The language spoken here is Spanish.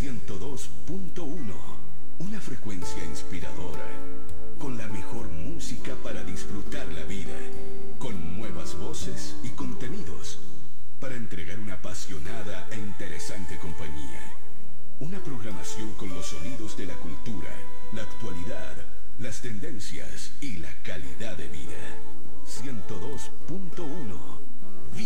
102.1, una frecuencia inspiradora, con la mejor música para disfrutar la vida, con nuevas voces y contenidos, para entregar una apasionada e interesante compañía. Una programación con los sonidos de la cultura, la actualidad, las tendencias y la calidad de vida. 102.1